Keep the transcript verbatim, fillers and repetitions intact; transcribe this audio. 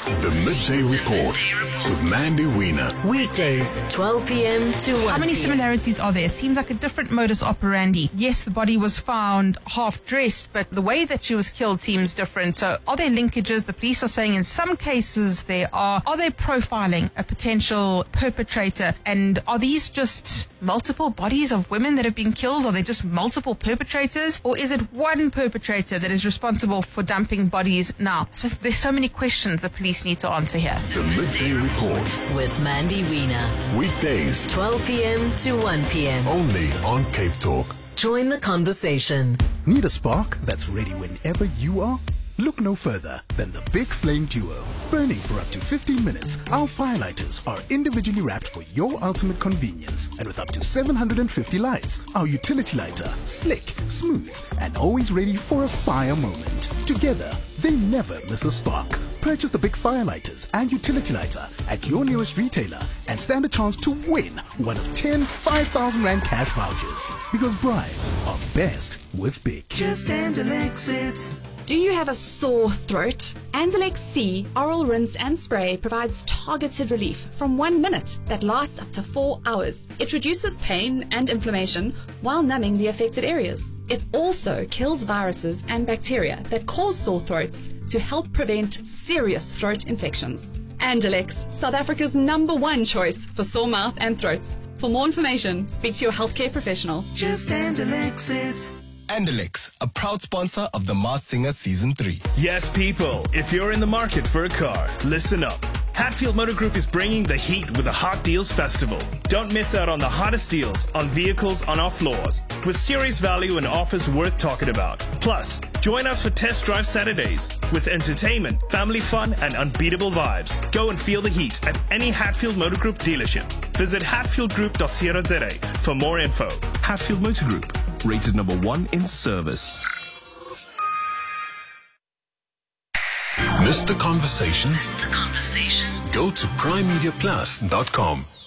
The Midday Report with Mandy Wiener. Weekdays, twelve p.m. to one p.m. How many similarities are there? It seems like a different modus operandi. Yes, the body was found half dressed, but the way that she was killed seems different. So are there linkages? The police are saying in some cases there are. Are they profiling a potential perpetrator? And are these just multiple bodies of women that have been killed? Are they just multiple perpetrators? Or is it one perpetrator that is responsible for dumping bodies now? So there's so many questions the police need to answer here. The Midday Report with Mandy Wiener. Weekdays, twelve p.m. to one p.m. only on Cape Talk. Join the conversation. Need a spark that's ready whenever you are? Look no further than the Big Flame Duo. Burning for up to fifteen minutes, our firelighters are individually wrapped for your ultimate convenience. And with up to seven hundred fifty lights, our utility lighter, slick, smooth, and always ready for a fire moment. Together, they never miss a spark. Purchase the Big Firelighters and utility lighter at your nearest retailer and stand a chance to win one of ten five thousand rand cash vouchers. Because brides are best with Big. Just Andalex it. Do you have a sore throat? Andalex C Oral Rinse and Spray provides targeted relief from one minute that lasts up to four hours. It reduces pain and inflammation while numbing the affected areas. It also kills viruses and bacteria that cause sore throats to help prevent serious throat infections. Andalex, South Africa's number one choice for sore mouth and throats. For more information, speak to your healthcare professional. Just Andalex it. Andalex, a proud sponsor of The Masked Singer Season three. Yes, people, if you're in the market for a car, listen up. Hatfield Motor Group is bringing the heat with the Hot Deals Festival. Don't miss out on the hottest deals on vehicles on our floors, with serious value and offers worth talking about. Plus, join us for Test Drive Saturdays with entertainment, family fun, and unbeatable vibes. Go and feel the heat at any Hatfield Motor Group dealership. Visit hatfield group dot co dot za for more info. Hatfield Motor Group, rated number one in service. Miss the conversation? Miss the conversation? Go to prime media plus dot com.